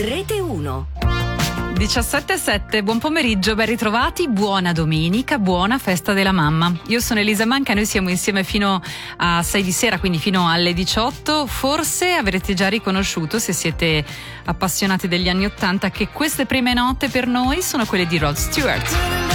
Rete 1. 17:07, buon pomeriggio, ben ritrovati, buona domenica, buona festa della mamma. Io sono Elisa Manca, noi siamo insieme fino a 6 di sera, quindi fino alle 18. Forse avrete già riconosciuto, se siete appassionati degli anni 80, che queste prime note per noi sono quelle di Rod Stewart.